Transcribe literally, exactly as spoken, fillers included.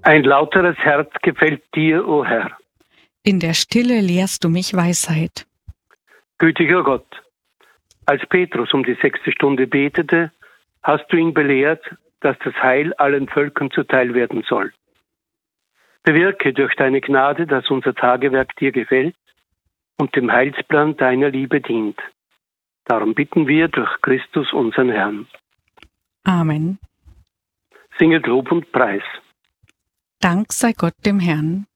Ein lauteres Herz gefällt dir, o Herr. In der Stille lehrst du mich Weisheit. Gütiger Gott, als Petrus um die sechste Stunde betete, hast du ihn belehrt, dass das Heil allen Völkern zuteil werden soll. Bewirke durch deine Gnade, dass unser Tagewerk dir gefällt und dem Heilsplan deiner Liebe dient. Darum bitten wir durch Christus, unseren Herrn. Amen. Singet Lob und Preis. Dank sei Gott dem Herrn.